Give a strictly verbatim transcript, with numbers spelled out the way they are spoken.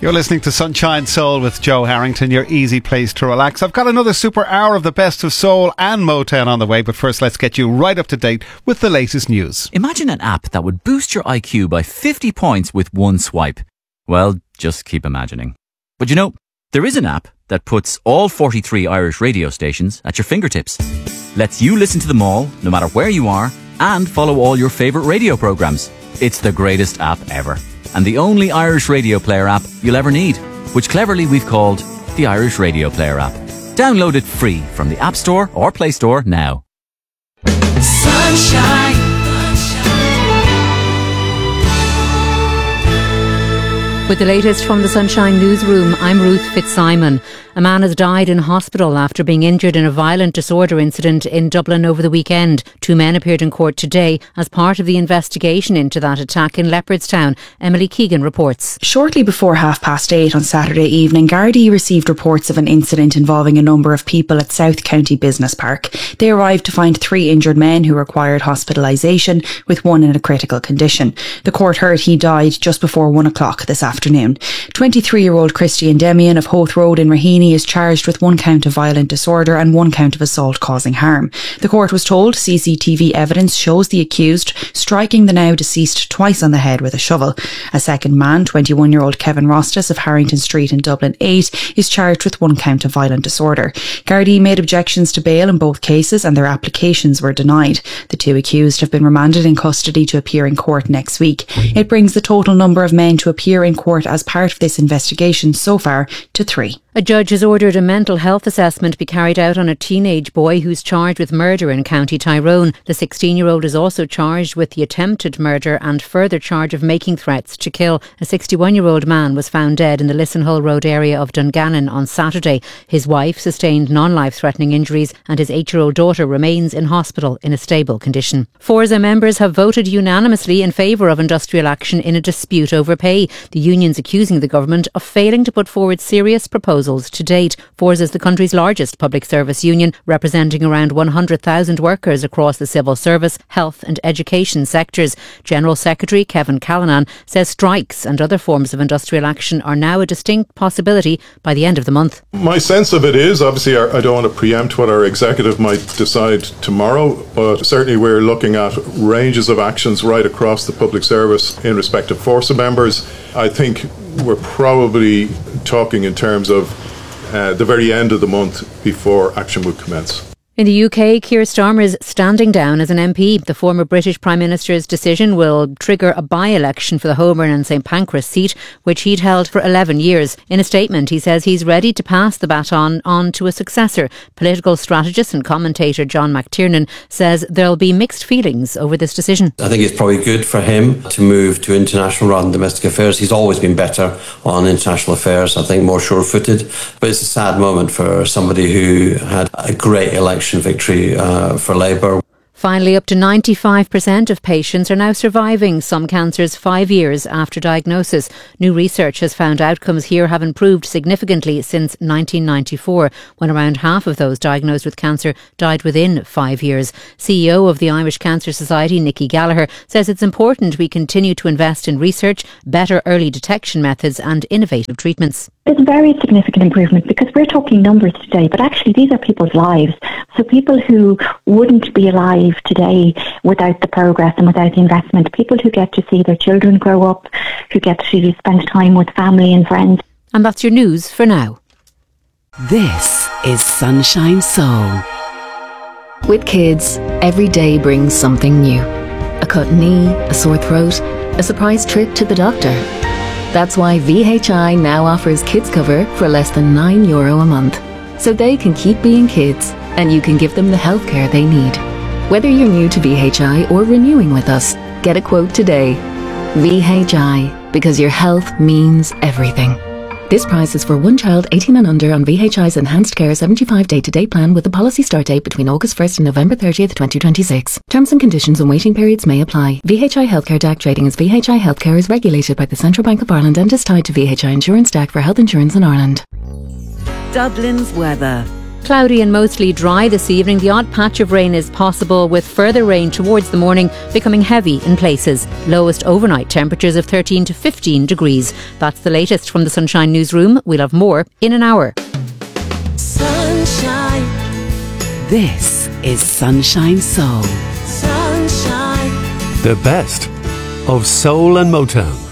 You're listening to Sunshine Soul with Joe Harrington, your easy place to relax. I've got another super hour of the best of soul and Motown on the way, but first let's get you right up to date with the latest news. Imagine an app that would boost your I Q by fifty points with one swipe. Well, just keep imagining. But you know, there is an app that puts all forty-three Irish radio stations at your fingertips. Lets you listen to them all, no matter where you are, and follow all your favourite radio programmes. It's the greatest app ever. And the only Irish radio player app you'll ever need, which cleverly we've called the Irish Radio Player app. Download it free from the App Store or Play Store now. Sunshine. With the latest from the Sunshine Newsroom, I'm Ruth Fitzsimon. A man has died in hospital after being injured in a violent disorder incident in Dublin over the weekend. Two men appeared in court today as part of the investigation into that attack in Leopardstown. Emily Keegan reports. Shortly before half past eight on Saturday evening, Gardaí received reports of an incident involving a number of people at South County Business Park. They arrived to find three injured men who required hospitalisation, with one in a critical condition. The court heard he died just before one o'clock this afternoon. twenty-three-year-old Christian Demian of Hoth Road in Raheny is charged with one count of violent disorder and one count of assault causing harm. The court was told C C T V evidence shows the accused striking the now deceased twice on the head with a shovel. A second man, twenty-one-year-old Kevin Rostas of Harrington Street in Dublin eight, is charged with one count of violent disorder. Gardaí made objections to bail in both cases and their applications were denied. The two accused have been remanded in custody to appear in court next week. It brings the total number of men to appear in court as part of this investigation so far to three. A judge has ordered a mental health assessment be carried out on a teenage boy who's charged with murder in County Tyrone. The sixteen-year-old is also charged with the attempted murder and further charge of making threats to kill. A sixty-one-year-old man was found dead in the Lissenhull Road area of Dungannon on Saturday. His wife sustained non-life-threatening injuries and his eight-year-old daughter remains in hospital in a stable condition. Forza members have voted unanimously in favour of industrial action in a dispute over pay. The union's accusing the government of failing to put forward serious proposals to date. Forza is the country's largest public service union, representing around one hundred thousand workers across the civil service, health and education sectors. General Secretary Kevin Callanan says strikes and other forms of industrial action are now a distinct possibility by the end of the month. My sense of it is, obviously I don't want to preempt what our executive might decide tomorrow, but certainly we're looking at ranges of actions right across the public service in respect of Forza members. I think we're probably talking in terms of uh, the very end of the month before action would commence. In the U K, Keir Starmer is standing down as an M P. The former British Prime Minister's decision will trigger a by-election for the Holborn and St Pancras seat, which he'd held for eleven years. In a statement, he says he's ready to pass the baton on to a successor. Political strategist and commentator John McTiernan says there'll be mixed feelings over this decision. I think it's probably good for him to move to international rather than domestic affairs. He's always been better on international affairs, I think more sure-footed. But it's a sad moment for somebody who had a great election victory uh, for Labour. Finally, up to ninety-five percent of patients are now surviving some cancers five years after diagnosis. New research has found outcomes here have improved significantly since nineteen ninety-four, when around half of those diagnosed with cancer died within five years. C E O of the Irish Cancer Society, Nicky Gallagher, says it's important we continue to invest in research, better early detection methods and innovative treatments. It's a very significant improvement because we're talking numbers today, but actually these are people's lives. So people who wouldn't be alive today without the progress and without the investment, people who get to see their children grow up, who get to spend time with family and friends. And that's your news for now. This is Sunshine Soul. With kids, every day brings something new. A cut knee, a sore throat, a surprise trip to the doctor. That's why V H I now offers kids cover for less than nine euro a month. So they can keep being kids and you can give them the healthcare they need. Whether you're new to V H I or renewing with us, get a quote today. V H I, because your health means everything. This price is for one child eighteen and under on V H I's Enhanced Care seventy-five day to day plan with the policy start date between August first and November thirtieth, twenty twenty-six. Terms and conditions and waiting periods may apply. V H I Healthcare D A C trading as V H I Healthcare is regulated by the Central Bank of Ireland and is tied to V H I Insurance D A C for health insurance in Ireland. Dublin's weather. Cloudy and mostly dry this evening. The odd patch of rain is possible, with further rain towards the morning becoming heavy in places. Lowest overnight temperatures of thirteen to fifteen degrees. That's the latest from the Sunshine Newsroom. We'll have more in an hour. Sunshine. This is Sunshine Soul. Sunshine. The best of soul and Motown.